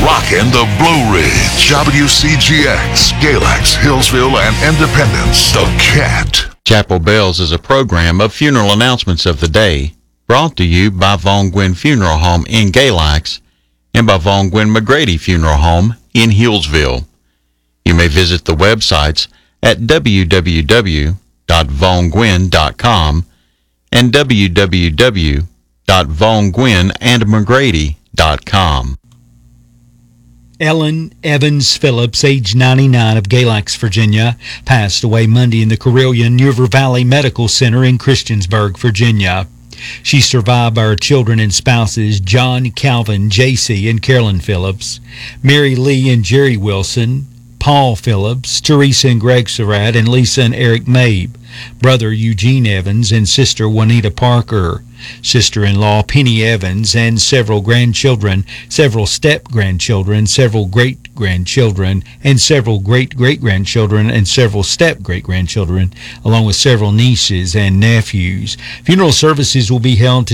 rocking the Blue Ridge, WCGX, Galax, Hillsville, and Independence. The Cat. Chapel Bells is a program of funeral announcements of the day, brought to you by Von Gwynn Funeral Home in Galax and by Von Gwynn McGrady Funeral Home in Hillsville. You may visit the websites at www.vongwynn.com and www.vongwynnandmcgrady.com. Ellen Evans Phillips, age 99, of Galax, Virginia, passed away Monday in the Carilion River Valley Medical Center in Christiansburg, Virginia. She's survived by her children and spouses, John, Calvin, J.C., and Carolyn Phillips, Mary Lee and Jerry Wilson, Paul Phillips, Teresa and Greg Surratt, and Lisa and Eric Mabe, brother Eugene Evans, and sister Juanita Parker, sister-in-law Penny Evans, and several grandchildren, several step-grandchildren, several great-grandchildren, and several great-great-grandchildren, and several step-great-grandchildren, along with several nieces and nephews. Funeral services will be held